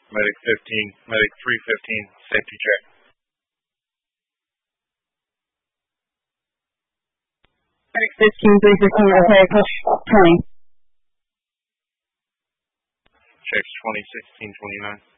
Medic 15, Medic 315, safety check. Medic 15, 315, okay, push 20. Checks 20, 16, 29.